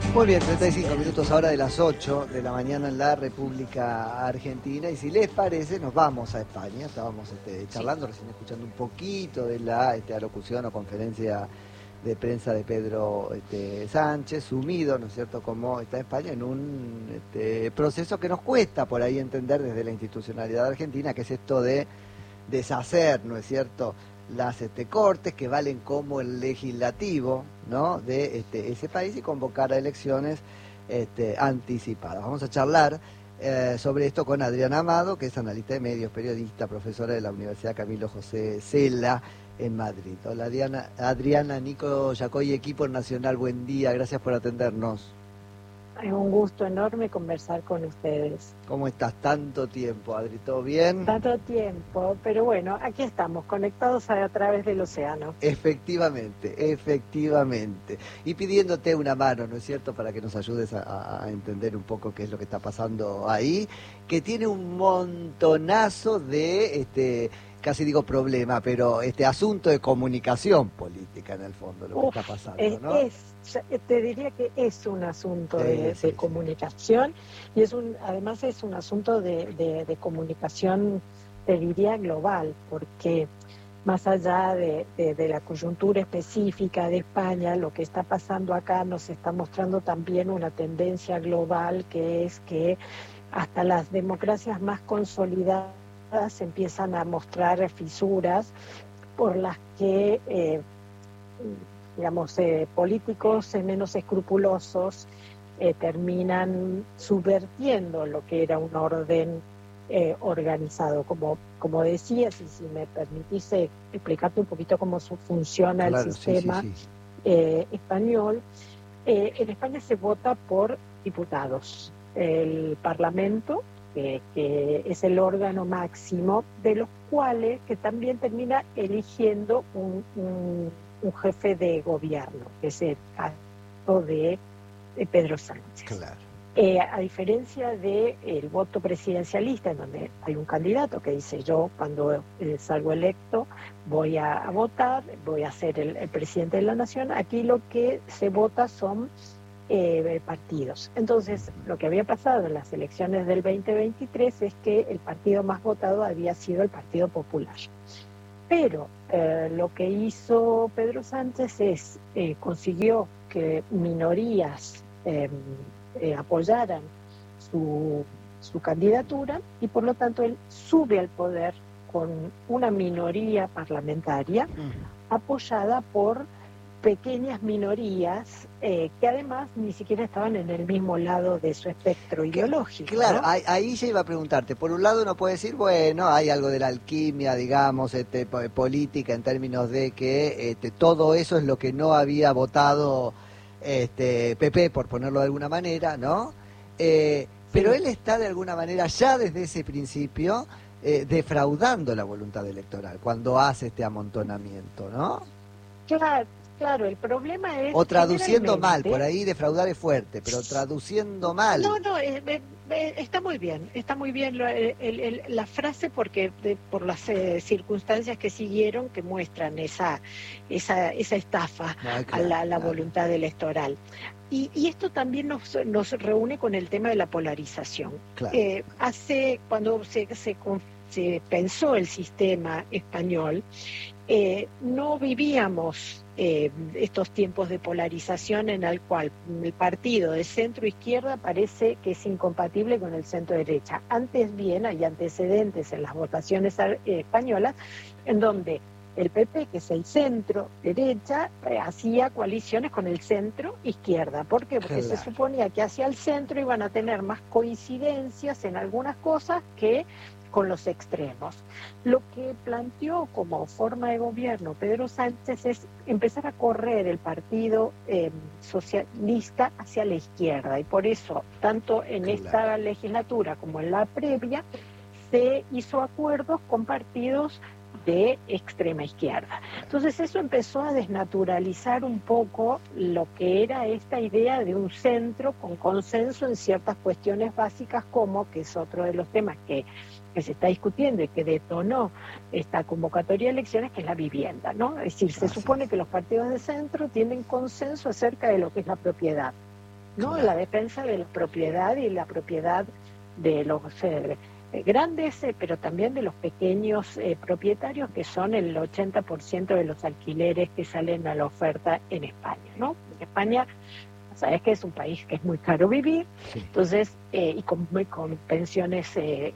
Muy bien, 35 minutos ahora de las 8 de la mañana en la República Argentina, y si les parece nos vamos a España. Estábamos charlando, recién escuchando un poquito de la alocución o conferencia de prensa de Pedro Sánchez, sumido, ¿no es cierto?, como está España en un proceso que nos cuesta por ahí entender desde la institucionalidad argentina, que es esto de deshacer, ¿no es cierto?, las cortes que valen como el legislativo, ¿no?, de ese país, y convocar a elecciones anticipadas. Vamos a charlar sobre esto con Adriana Amado, que es analista de medios, periodista, profesora de la Universidad Camilo José Cela en Madrid. Hola Adriana, Nico Yacoy, equipo nacional, buen día, gracias por atendernos. Es un gusto enorme conversar con ustedes. ¿Cómo estás? Tanto tiempo, Adri, ¿todo bien? Tanto tiempo, pero bueno, aquí estamos, conectados a través del océano. Efectivamente. Y pidiéndote una mano, ¿no es cierto?, para que nos ayudes a entender un poco qué es lo que está pasando ahí, que tiene un montonazo de, casi digo problema, pero asunto de comunicación política en el fondo, lo que está pasando, ¿no? Te diría que es un asunto de comunicación, y además es un asunto de comunicación, te diría, global, porque más allá de la coyuntura específica de España, lo que está pasando acá nos está mostrando también una tendencia global, que es que hasta las democracias más consolidadas empiezan a mostrar fisuras por las que políticos menos escrupulosos terminan subvertiendo lo que era un orden organizado. Como decías, y si me permitís explicarte un poquito cómo funciona el sistema español, en España se vota por diputados. El Parlamento, que es el órgano máximo, de los cuales que también termina eligiendo un jefe de gobierno, que es el caso de Pedro Sánchez. Claro. A diferencia del voto presidencialista, en donde hay un candidato que dice: yo cuando salgo electo voy a votar, voy a ser el presidente de la nación, aquí lo que se vota son partidos. Entonces, lo que había pasado en las elecciones del 2023 es que el partido más votado había sido el Partido Popular. Pero lo que hizo Pedro Sánchez es consiguió que minorías apoyaran su candidatura, y por lo tanto él sube al poder con una minoría parlamentaria apoyada por pequeñas minorías que además ni siquiera estaban en el mismo lado de su espectro ideológico. Claro, ¿no? ahí ya iba a preguntarte. Por un lado uno puede decir, bueno, hay algo de la alquimia, digamos, política, en términos de que todo eso es lo que no había votado PP, por ponerlo de alguna manera, ¿no? Pero él está de alguna manera ya desde ese principio defraudando la voluntad electoral cuando hace este amontonamiento, ¿no? Claro, el problema es... O traduciendo mal, por ahí defraudar es fuerte, pero traduciendo mal. No, está muy bien la frase, porque por las circunstancias que siguieron, que muestran esa estafa a la voluntad electoral. Y esto también nos reúne con el tema de la polarización. Claro. Cuando se pensó el sistema español, no vivíamos estos tiempos de polarización en el cual el partido de centro-izquierda parece que es incompatible con el centro-derecha. Antes bien, hay antecedentes en las votaciones españolas en donde el PP, que es el centro-derecha, hacía coaliciones con el centro-izquierda. ¿Por qué? Porque se suponía que hacia el centro iban a tener más coincidencias en algunas cosas que con los extremos. Lo que planteó como forma de gobierno Pedro Sánchez es empezar a correr el partido socialista hacia la izquierda, y por eso, tanto en esta legislatura como en la previa, se hizo acuerdos con partidos de extrema izquierda. Entonces eso empezó a desnaturalizar un poco lo que era esta idea de un centro con consenso en ciertas cuestiones básicas, como, que es otro de los temas que se está discutiendo y que detonó esta convocatoria de elecciones, que es la vivienda, ¿no? Es decir, se supone que los partidos de centro tienen consenso acerca de lo que es la propiedad. ¿no? Claro. La defensa de la propiedad y la propiedad de los grandes, pero también de los pequeños propietarios, que son el 80% de los alquileres que salen a la oferta en España, ¿no? En España, sabes que es un país que es muy caro vivir, Sí. entonces, y con pensiones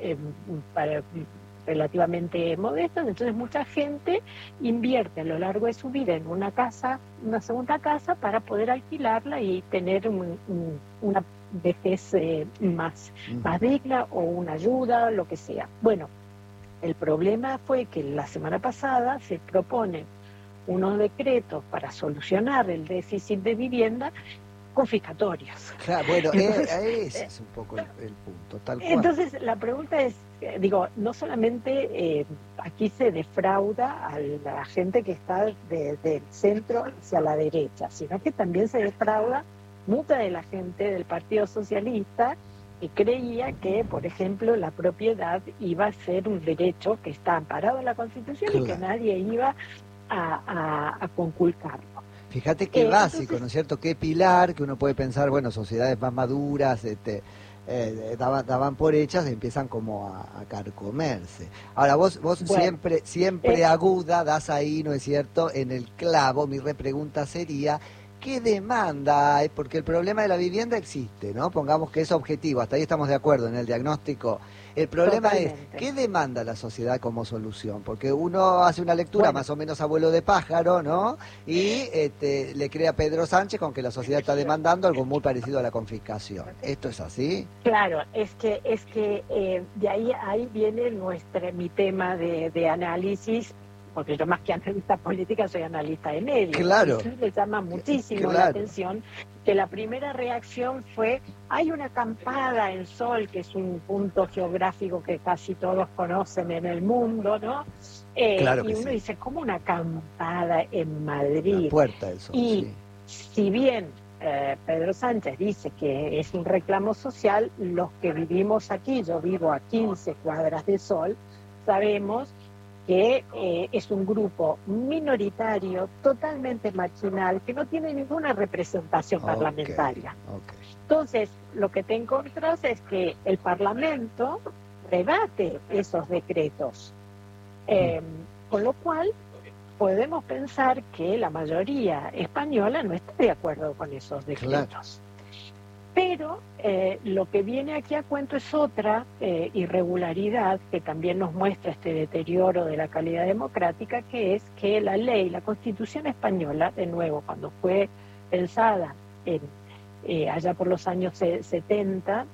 relativamente modestas, entonces mucha gente invierte a lo largo de su vida en una casa, una segunda casa, para poder alquilarla y tener una vejez más digna, o una ayuda, lo que sea. Bueno, el problema fue que la semana pasada se proponen unos decretos para solucionar el déficit de vivienda confiscatorios. Claro, bueno, Entonces, ese es un poco el punto, tal cual. entonces la pregunta es, digo, no solamente aquí se defrauda a la gente que está del centro hacia la derecha, sino que también se defrauda mucha de la gente del Partido Socialista, que creía que, por ejemplo, la propiedad iba a ser un derecho que está amparado en la Constitución, claro, y que nadie iba a conculcarlo. Fíjate qué básico, ¿no es cierto? Qué pilar, que uno puede pensar, bueno, sociedades más maduras daban por hechas y empiezan como a carcomerse. Ahora, vos bueno, siempre aguda, das ahí, ¿no es cierto?, en el clavo. Mi repregunta sería, ¿qué demanda hay? Porque el problema de la vivienda existe, ¿no? Pongamos que es objetivo, hasta ahí estamos de acuerdo en el diagnóstico. El problema Totalmente. Es, ¿qué demanda la sociedad como solución? Porque uno hace una lectura más o menos abuelo de pájaro, ¿no? Y le cree a Pedro Sánchez con que la sociedad está demandando algo muy parecido a la confiscación. ¿Esto es así? Claro, es que de ahí viene mi tema de análisis, porque yo más que analista política soy analista de medios. Claro. Y sí me llama muchísimo la atención que la primera reacción fue, hay una acampada en Sol, que es un punto geográfico que casi todos conocen en el mundo, ¿no? Claro y uno dice, ¿cómo una acampada en Madrid? La Puerta del Sol, y sí. Si bien Pedro Sánchez dice que es un reclamo social, los que vivimos aquí, yo vivo a 15 cuadras de Sol, sabemos que es un grupo minoritario, totalmente marginal, que no tiene ninguna representación parlamentaria. Entonces, lo que te encontrás es que el Parlamento rebate esos decretos, con lo cual podemos pensar que la mayoría española no está de acuerdo con esos decretos. Claro. Pero lo que viene aquí a cuento es otra irregularidad que también nos muestra este deterioro de la calidad democrática, que es que la ley, la Constitución española, de nuevo, cuando fue pensada allá por los años 70,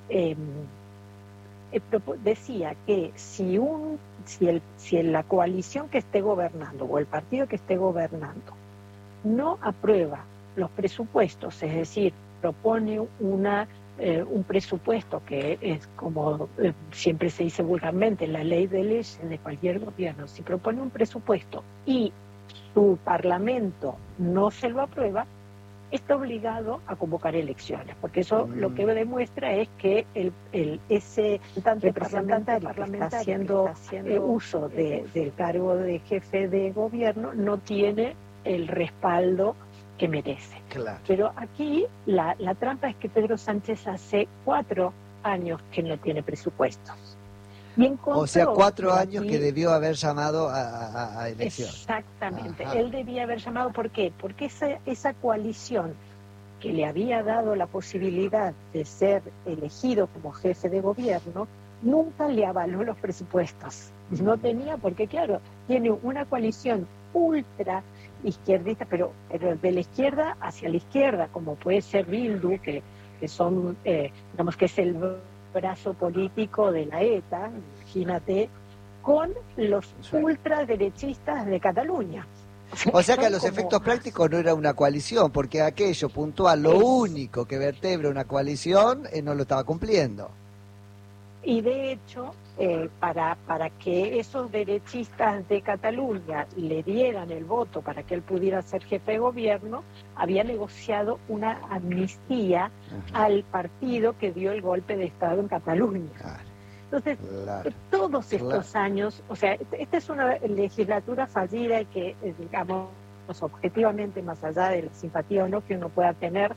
decía que si la coalición que esté gobernando o el partido que esté gobernando no aprueba los presupuestos, es decir, propone un presupuesto que es como siempre se dice vulgarmente, la ley de leyes de cualquier gobierno, si propone un presupuesto y su parlamento no se lo aprueba, está obligado a convocar elecciones, porque eso lo que demuestra es que ese representante parlamentario que está haciendo uso del cargo de jefe de gobierno no tiene el respaldo que merece. Claro. Pero aquí la trampa es que Pedro Sánchez hace 4 años que no tiene presupuestos. O sea, 4 años que debió haber llamado a elecciones. Exactamente. Ajá. Él debía haber llamado, ¿por qué? Porque esa coalición que le había dado la posibilidad de ser elegido como jefe de gobierno, nunca le avaló los presupuestos. No tenía, porque claro, tiene una coalición ultra izquierdista, pero de la izquierda hacia la izquierda, como puede ser Bildu, que son, digamos que es el brazo político de la ETA, imagínate, con los ultraderechistas de Cataluña. O sea que a los efectos prácticos no era una coalición, porque aquello puntual, lo único que vertebra una coalición, no lo estaba cumpliendo. Y de hecho, para que esos derechistas de Cataluña le dieran el voto para que él pudiera ser jefe de gobierno, había negociado una amnistía al partido que dio el golpe de Estado en Cataluña. Entonces, todos estos años, o sea, esta es una legislatura fallida y que, digamos, objetivamente, más allá de la simpatía o no que uno pueda tener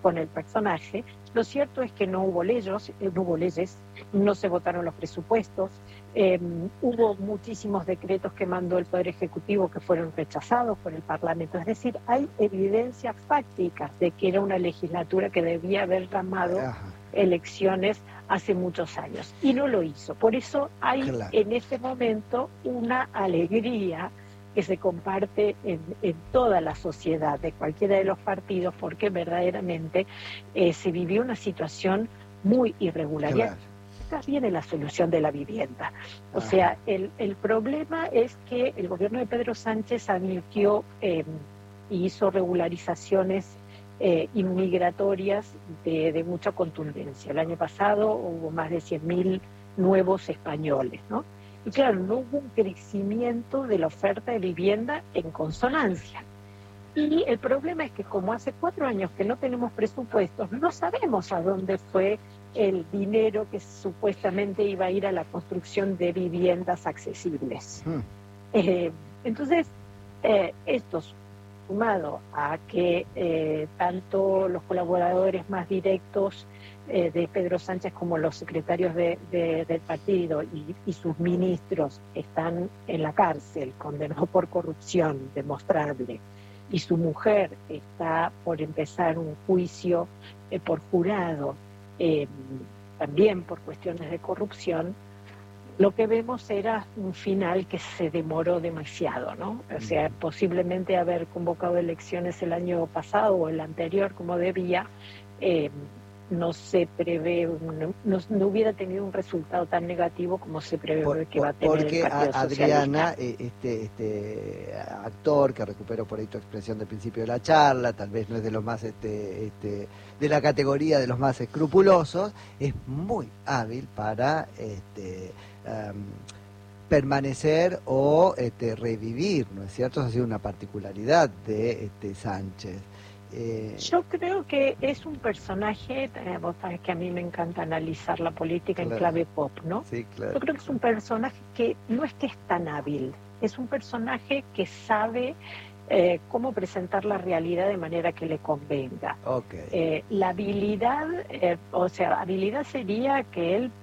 con el personaje. Lo cierto es que no hubo leyes, no se votaron los presupuestos, hubo muchísimos decretos que mandó el Poder Ejecutivo que fueron rechazados por el Parlamento. Es decir, hay evidencias fácticas de que era una legislatura que debía haber llamado elecciones hace muchos años y no lo hizo. Por eso hay en ese momento una alegría que se comparte en toda la sociedad, de cualquiera de los partidos, porque verdaderamente se vivió una situación muy irregular. Claro. Y acá viene la solución de la vivienda. O sea, el problema es que el gobierno de Pedro Sánchez admitió y hizo regularizaciones inmigratorias de mucha contundencia. El año pasado hubo más de 100.000 nuevos españoles, ¿no? Y claro, no hubo un crecimiento de la oferta de vivienda en consonancia. Y el problema es que como hace 4 años que no tenemos presupuestos, no sabemos a dónde fue el dinero que supuestamente iba a ir a la construcción de viviendas accesibles. Entonces, esto sumado a que tanto los colaboradores más directos de Pedro Sánchez como los secretarios del partido y sus ministros están en la cárcel, condenados por corrupción demostrable, y su mujer está por empezar un juicio por jurado, también por cuestiones de corrupción. Lo que vemos era un final que se demoró demasiado, ¿no? O sea, posiblemente haber convocado elecciones el año pasado o el anterior como debía, no se prevé, no hubiera tenido un resultado tan negativo como se prevé que va a tener porque el Partido Adriana, Socialista. este actor que recuperó por ahí tu expresión del principio de la charla, tal vez no es de los más de la categoría de los más escrupulosos, es muy hábil para permanecer o revivir, ¿no es cierto? Eso ha sido una particularidad de Sánchez. Yo creo que es un personaje, vos sabés que a mí me encanta analizar la política en clave pop, ¿no? Sí, claro. Yo creo que es un personaje que no es que es tan hábil, es un personaje que sabe cómo presentar la realidad de manera que le convenga. Okay. La habilidad, habilidad sería que él,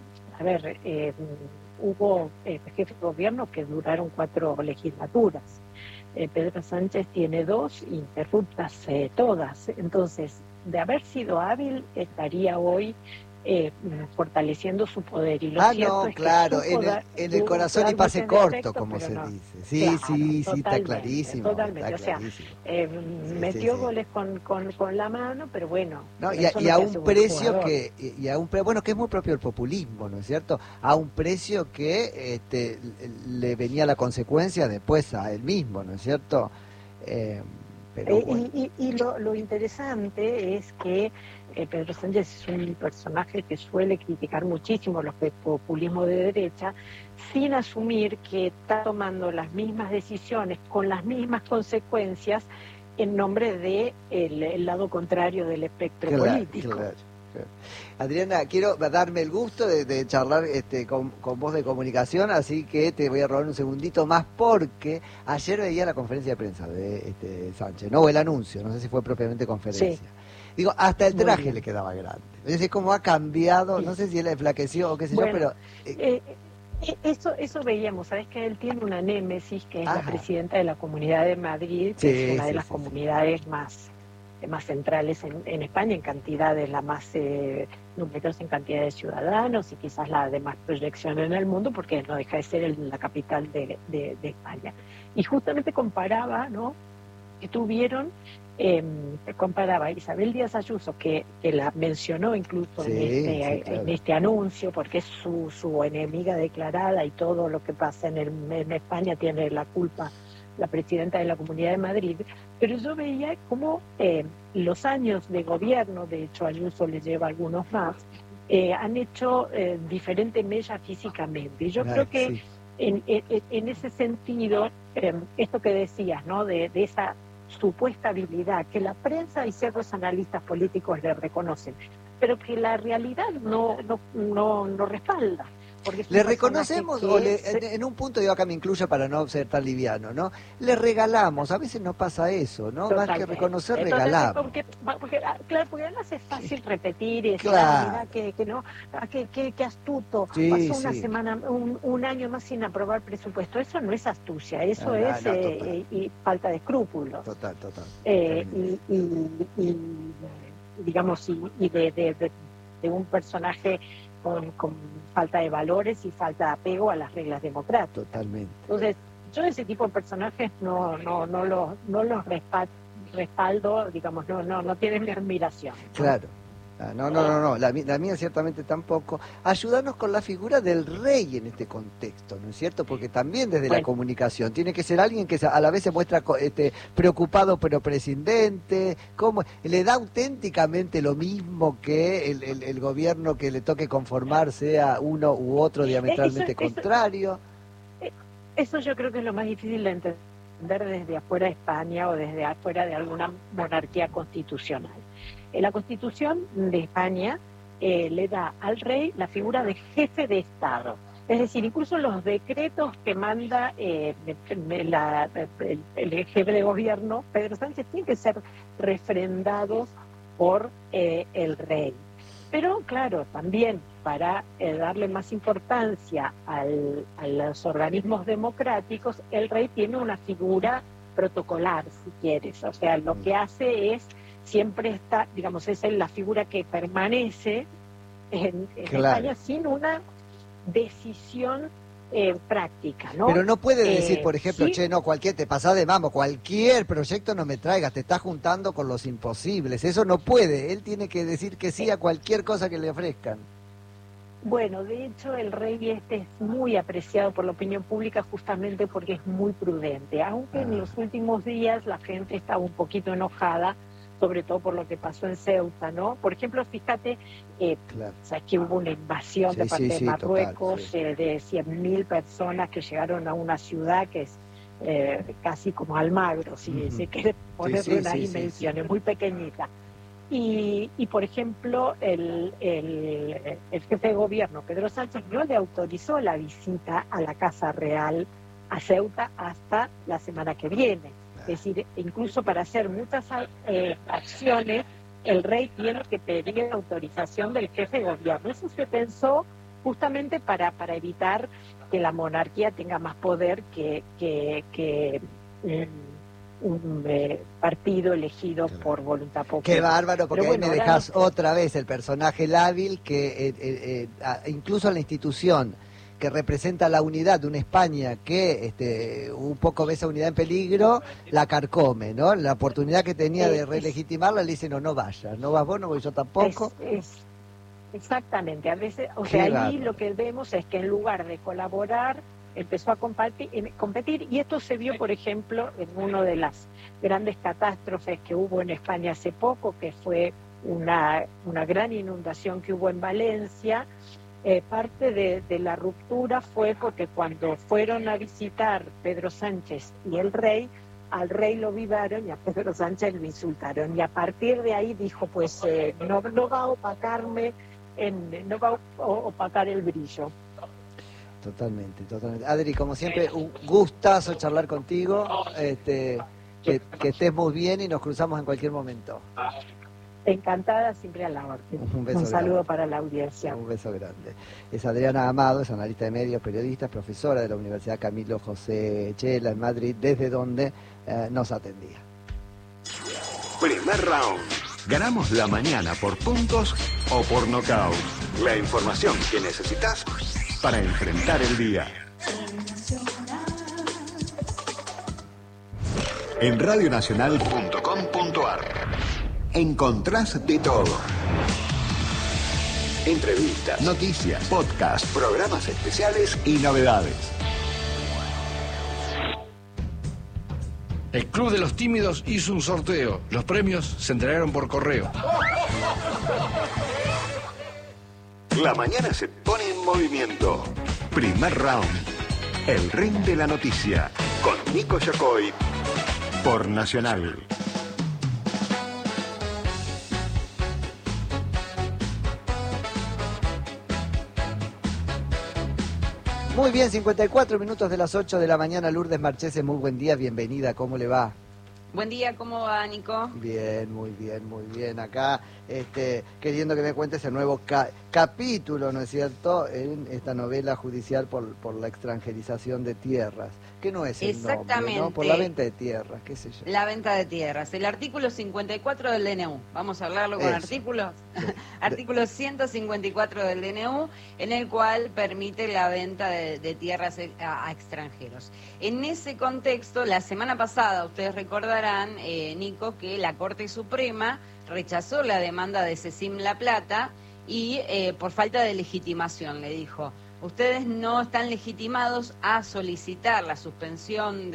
hubo jefes de gobierno que duraron 4 legislaturas. Pedro Sánchez tiene 2 interruptas todas. Entonces, de haber sido hábil, estaría hoy fortaleciendo su poder. Y lo cierto es claro, que en el corazón y pase corto, como se dice. Sí, claro, sí, está clarísimo. Totalmente, está clarísimo. Metió goles con la mano, pero bueno. No, y a un precio que es muy propio del populismo, ¿no es cierto? A un precio que le venía la consecuencia después a él mismo, ¿no es cierto? Pero bueno. Y lo interesante es que Pedro Sánchez es un personaje que suele criticar muchísimo los populismos de derecha, sin asumir que está tomando las mismas decisiones con las mismas consecuencias en nombre de el lado contrario del espectro político. Claro. Adriana, quiero darme el gusto de charlar con vos de comunicación, así que te voy a robar un segundito más porque ayer veía la conferencia de prensa de Sánchez, o el anuncio, no sé si fue propiamente conferencia. Sí. Digo, hasta el traje le quedaba grande. Es decir, cómo ha cambiado, no sé si él enflaqueció o qué sé yo, pero... Eso veíamos, sabes que él tiene una némesis que es la presidenta de la Comunidad de Madrid, que es una de las comunidades más centrales en España, en cantidades, la más numerosa en cantidad de ciudadanos y quizás la de más proyección en el mundo, porque no deja de ser la capital de España. Y justamente comparaba, ¿no?, que tuvieron, comparaba a Isabel Díaz Ayuso, que la mencionó incluso en este anuncio, porque es su enemiga declarada y todo lo que pasa en España tiene la culpa la presidenta de la Comunidad de Madrid, pero yo veía cómo los años de gobierno, de hecho Ayuso le lleva algunos más, han hecho diferente mella físicamente. Y yo creo que en ese sentido, esto que decías, ¿no?, de esa supuesta habilidad que la prensa y ciertos analistas políticos le reconocen, pero que la realidad no respalda. porque es un ¿Le personaje reconocemos, que o en un punto, yo acá me incluyo para no ser tan liviano, ¿no? Le regalamos, a veces nos pasa eso, ¿no? Más que totalmente. reconocer, Entonces, regalamos. claro, porque además es fácil repetir y decir, mira Claro, que no, que astuto, sí, pasó una sí. semana, un año más sin aprobar presupuesto. Eso no es astucia, eso No, no, es no, total, y falta de escrúpulos. total, total. Eh, Totalmente. y, digamos, de un personaje con falta de valores y falta de apego a las reglas democráticas. Totalmente. Entonces, yo ese tipo de personajes no los respaldo, digamos, no tienen mi admiración, ¿no? Claro. Ah, no. La mía ciertamente tampoco. Ayúdanos con la figura del rey en este contexto, ¿no es cierto? Porque también desde la comunicación tiene que ser alguien que a la vez se muestra preocupado pero prescindente. ¿Cómo? ¿Le da auténticamente lo mismo que el gobierno que le toque conformar sea uno u otro diametralmente contrario? Eso yo creo que es lo más difícil de entender desde afuera de España o desde afuera de alguna monarquía constitucional. La Constitución de España le da al rey la figura de jefe de Estado. Es decir, incluso los decretos que manda el jefe de gobierno, Pedro Sánchez, tienen que ser refrendados por el rey. Pero claro, también para darle más importancia a los organismos democráticos, el rey tiene una figura protocolar, si quieres. O sea, lo que hace es, siempre está, digamos, es la figura que permanece en España sin una decisión práctica, ¿no? Pero no puede decir, por ejemplo, sí, no, te pasás de mambo, cualquier proyecto no me traigas, te estás juntando con los imposibles. Eso no puede, él tiene que decir que sí a cualquier cosa que le ofrezcan. Bueno, de hecho el rey es muy apreciado por la opinión pública justamente porque es muy prudente, aunque en los últimos días la gente estaba un poquito enojada, sobre todo por lo que pasó en Ceuta, ¿no? Por ejemplo, fíjate, Claro. sabes que hubo una invasión de parte de Marruecos, total, de 100.000 personas que llegaron a una ciudad que es casi como Almagro, si se quiere ponerle unas dimensiones, muy pequeñita. Y por ejemplo, el jefe de gobierno, Pedro Sánchez, no le autorizó la visita a la Casa Real a Ceuta hasta la semana que viene. Es decir, incluso para hacer muchas acciones, el rey tiene que pedir autorización del jefe de gobierno. Eso se pensó justamente para evitar que la monarquía tenga más poder que un partido elegido por voluntad popular. Qué bárbaro, porque bueno, ahí me dejas otra vez el personaje lábil que incluso en la institución que representa la unidad de una España que un poco ve esa unidad en peligro, la carcome, ¿no? La oportunidad que tenía de relegitimarla, le dice, no vayas, no vas vos, no voy yo tampoco. Exactamente, a veces, o sea, ahí lo que vemos es que en lugar de colaborar, empezó a competir, y esto se vio, por ejemplo, en una de las grandes catástrofes que hubo en España hace poco, que fue una gran inundación que hubo en Valencia. Parte de la ruptura fue porque cuando fueron a visitar Pedro Sánchez y el rey, al rey lo vivaron y a Pedro Sánchez lo insultaron, y a partir de ahí dijo, pues no va a opacarme, no va a opacar el brillo. Totalmente. Adri, como siempre, un gustazo charlar contigo, que estés muy bien y nos cruzamos en cualquier momento. Encantada, siempre a la orden. Un saludo grande para la audiencia. Un beso grande. Es Adriana Amado, es analista de medios, periodista, profesora de la Universidad Camilo José Chela en Madrid, desde donde nos atendía. Primer round. Ganamos la mañana por puntos o por nocaut. La información que necesitas para enfrentar el día. En radionacional.com.ar encontrás de todo. Entrevistas, noticias, podcasts, programas especiales y novedades. El Club de los Tímidos hizo un sorteo. Los premios se entregaron por correo. La mañana se pone en movimiento. Primer round. El ring de la noticia. Con Nico Yacoy. Por Nacional. Muy bien, 54 minutos de las 8 de la mañana. Lourdes Marchese, muy buen día, bienvenida, ¿cómo le va? Buen día, ¿cómo va, Nico? Bien, muy bien, muy bien. Acá, queriendo que me cuentes el nuevo capítulo, ¿no es cierto?, en esta novela judicial por la extranjerización de tierras, que no es el nombre, ¿no? Por la venta de tierras, qué sé yo. La venta de tierras, el artículo 54 del DNU. Vamos a hablarlo con artículos. Sí. Artículo 154 del DNU, en el cual permite la venta de tierras a extranjeros. En ese contexto, la semana pasada, ustedes recordarán, Nico, que la Corte Suprema rechazó la demanda de Cecim La Plata y por falta de legitimación, le dijo: ustedes no están legitimados a solicitar la suspensión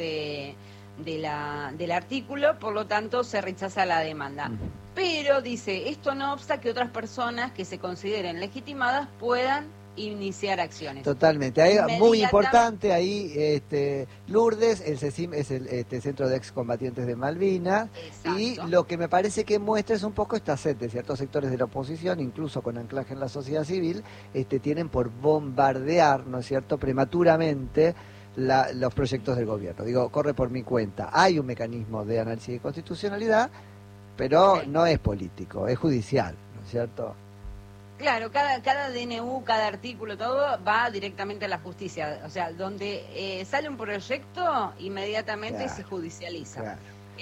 del artículo, por lo tanto se rechaza la demanda. Pero dice, esto no obsta que otras personas que se consideren legitimadas puedan iniciar acciones. Totalmente. Ahí, muy importante ahí, Lourdes, el CECIM es el Centro de Excombatientes de Malvinas. Exacto. Y lo que me parece que muestra es un poco esta sed de ciertos sectores de la oposición, incluso con anclaje en la sociedad civil, tienen por bombardear, ¿no es cierto?, prematuramente los proyectos del gobierno. Digo, corre por mi cuenta. Hay un mecanismo de análisis de constitucionalidad, pero no es político, es judicial, ¿no es cierto? Claro, cada DNU, cada artículo, todo va directamente a la justicia. O sea, donde sale un proyecto, inmediatamente se judicializa. Claro.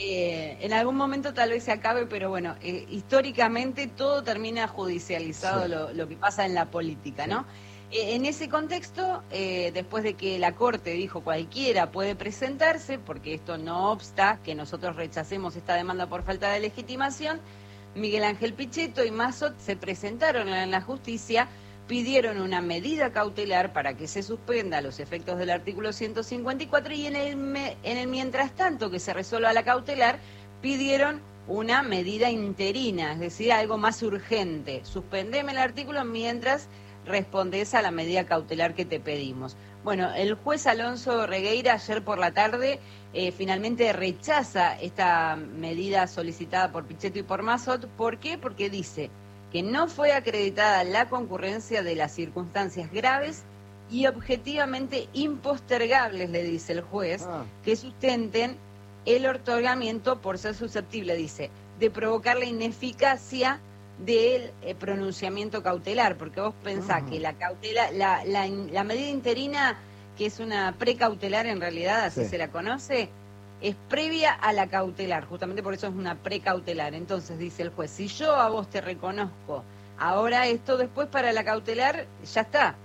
En algún momento tal vez se acabe, pero bueno, históricamente todo termina judicializado, lo que pasa en la política, ¿no? En ese contexto, después de que la Corte dijo cualquiera puede presentarse, porque esto no obsta que nosotros rechacemos esta demanda por falta de legitimación, Miguel Ángel Pichetto y Mazzot se presentaron en la justicia, pidieron una medida cautelar para que se suspenda los efectos del artículo 154 y en el mientras tanto que se resuelva la cautelar, pidieron una medida interina, es decir, algo más urgente. Suspendeme el artículo mientras respondes a la medida cautelar que te pedimos. Bueno, el juez Alonso Regueira ayer por la tarde finalmente rechaza esta medida solicitada por Pichetto y por Mazzot. ¿Por qué? Porque dice que no fue acreditada la concurrencia de las circunstancias graves y objetivamente impostergables, le dice el juez, que sustenten el otorgamiento por ser susceptible, dice, de provocar la ineficacia del pronunciamiento cautelar, porque vos pensás que la cautela, la medida interina, que es una precautelar en realidad, así se la conoce, es previa a la cautelar, justamente por eso es una precautelar. Entonces dice el juez, si yo a vos te reconozco ahora esto, después para la cautelar ya está,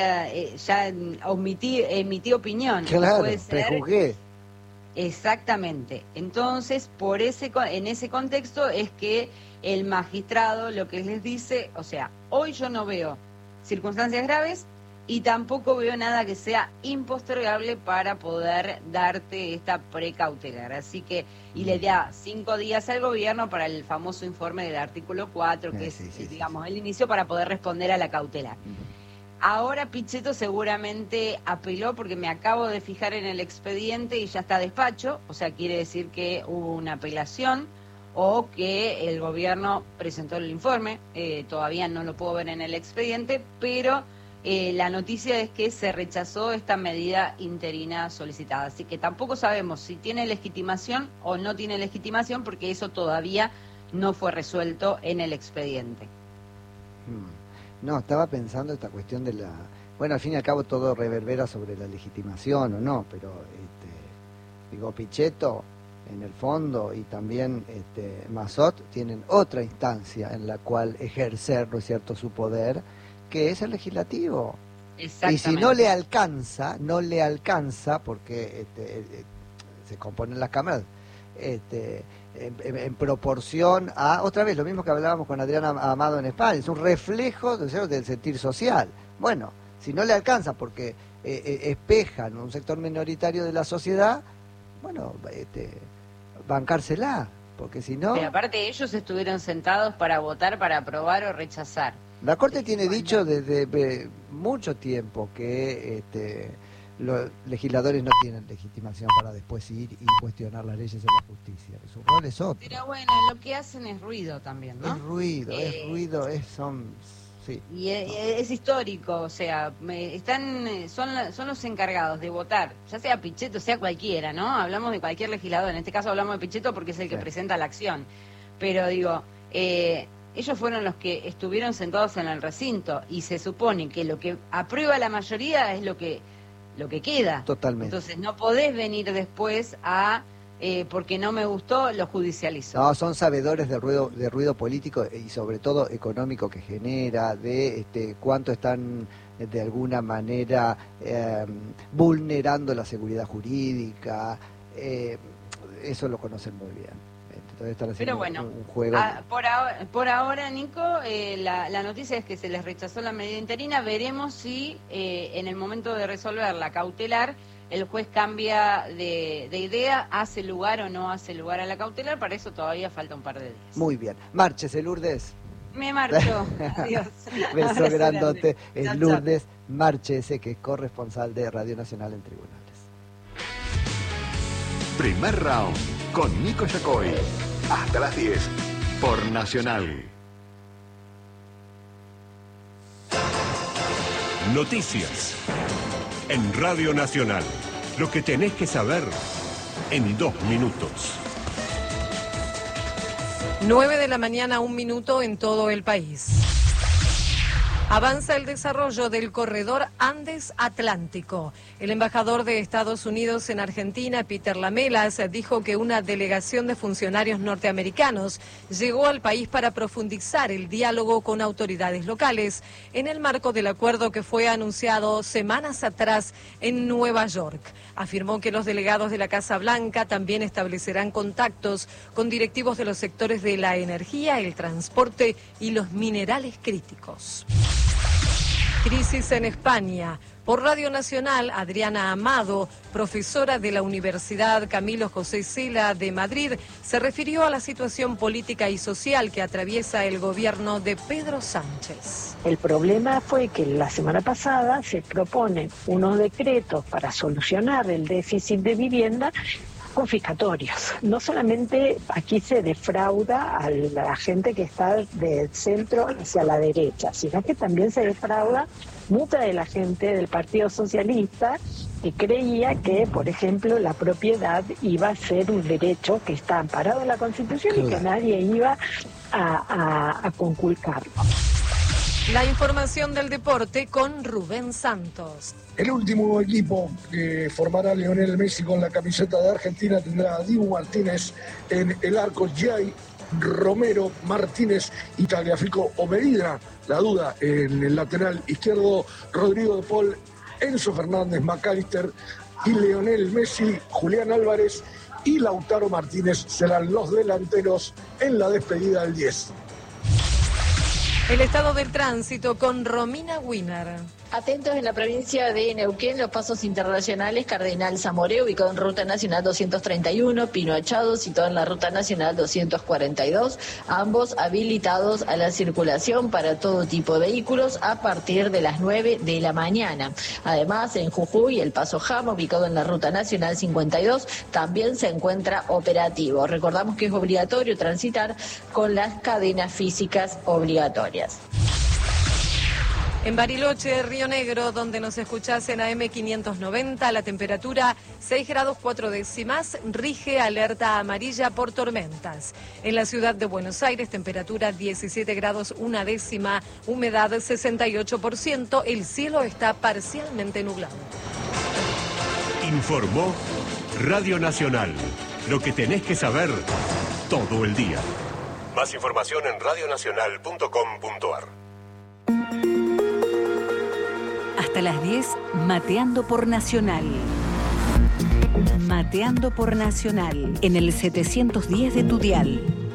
ya emití opinión. Claro, puede ser, prejuzgué. Exactamente. Entonces, en ese contexto es que el magistrado lo que les dice, o sea, hoy yo no veo circunstancias graves y tampoco veo nada que sea impostergable para poder darte esta precautelar. Así que, y le da 5 días al gobierno para el famoso informe del artículo 4, que es, digamos, el inicio para poder responder a la cautelar. Ahora Pichetto seguramente apeló, porque me acabo de fijar en el expediente y ya está a despacho, o sea, quiere decir que hubo una apelación o que el gobierno presentó el informe, todavía no lo puedo ver en el expediente, pero la noticia es que se rechazó esta medida interina solicitada, así que tampoco sabemos si tiene legitimación o no tiene legitimación, porque eso todavía no fue resuelto en el expediente. No, estaba pensando esta cuestión de la... Bueno, al fin y al cabo todo reverbera sobre la legitimación o no, pero digo, Pichetto en el fondo y también Mazzot tienen otra instancia en la cual ejercer, ¿no es cierto?, su poder, que es el legislativo. Y si no le alcanza, porque se componen las cámaras, en proporción a, otra vez, lo mismo que hablábamos con Adriana Amado en España, es un reflejo del sentir social. Bueno, si no le alcanza porque espejan un sector minoritario de la sociedad, bueno, bancársela, porque si no... Pero aparte ellos estuvieron sentados para votar, para aprobar o rechazar. La Corte tiene dicho desde mucho tiempo que los legisladores no tienen legitimación para después ir y cuestionar las leyes de la justicia. Su rol es otro. Pero bueno, lo que hacen es ruido también, ¿no? Es ruido, son Sí. Y es histórico, o sea, son los encargados de votar, ya sea Pichetto, sea cualquiera, ¿no? Hablamos de cualquier legislador, en este caso hablamos de Pichetto porque es el que presenta la acción. Pero digo, ellos fueron los que estuvieron sentados en el recinto y se supone que lo que aprueba la mayoría es lo que queda. Totalmente. Entonces no podés venir después a... porque no me gustó, lo judicializo. No, son sabedores de ruido político y sobre todo económico que genera, de cuánto están de alguna manera vulnerando la seguridad jurídica, eso lo conocen muy bien. Entonces están haciendo un juego. Por ahora, Nico, la noticia es que se les rechazó la medida interina. Veremos si en el momento de resolver la cautelar el juez cambia de idea, hace lugar o no hace lugar a la cautelar. Para eso todavía falta un par de días. Muy bien. Márchese, Lourdes. Me marcho. Adiós. Beso grandote. Es Lourdes Márchese, que es corresponsal de Radio Nacional en Tribunales. Primer round con Nico Yacoy. Hasta las 10 por Nacional. Noticias en Radio Nacional. Lo que tenés que saber en 2 minutos. 9 de la mañana, 1 minuto en todo el país. Avanza el desarrollo del corredor Andes-Atlántico. El embajador de Estados Unidos en Argentina, Peter Lamelas, dijo que una delegación de funcionarios norteamericanos llegó al país para profundizar el diálogo con autoridades locales en el marco del acuerdo que fue anunciado semanas atrás en Nueva York. Afirmó que los delegados de la Casa Blanca también establecerán contactos con directivos de los sectores de la energía, el transporte y los minerales críticos. Crisis en España. Por Radio Nacional, Adriana Amado, profesora de la Universidad Camilo José Cela de Madrid, se refirió a la situación política y social que atraviesa el gobierno de Pedro Sánchez. El problema fue que la semana pasada se proponen unos decretos para solucionar el déficit de vivienda confiscatorios. No solamente aquí se defrauda a la gente que está del centro hacia la derecha, sino que también se defrauda mucha de la gente del Partido Socialista que creía que, por ejemplo, la propiedad iba a ser un derecho que está amparado en la Constitución y que nadie iba a conculcarlo. La información del deporte con Rubén Santos. El último equipo que formará Lionel Messi con la camiseta de Argentina tendrá a Dibu Martínez en el arco, Jay Romero, Martínez y Tagliafico o Medina. La duda en el lateral izquierdo, Rodrigo de Paul, Enzo Fernández, McAllister y Lionel Messi, Julián Álvarez y Lautaro Martínez serán los delanteros en la despedida del 10. El estado del tránsito con Romina Wiener. Atentos en la provincia de Neuquén, los pasos internacionales Cardenal Zamoré, ubicado en Ruta Nacional 231, Pino Achado, situado en la Ruta Nacional 242, ambos habilitados a la circulación para todo tipo de vehículos a partir de las 9 de la mañana. Además, en Jujuy, el paso Jama, ubicado en la Ruta Nacional 52, también se encuentra operativo. Recordamos que es obligatorio transitar con las cadenas físicas obligatorias. En Bariloche, Río Negro, donde nos escuchás en AM 590, la temperatura 6 grados 4 décimas, rige alerta amarilla por tormentas. En la ciudad de Buenos Aires, temperatura 17 grados 1 décima, humedad 68%, el cielo está parcialmente nublado. Informó Radio Nacional, lo que tenés que saber todo el día. Más información en radionacional.com.ar. Hasta las 10, Mateando por Nacional. Mateando por Nacional, en el 710 de tu dial.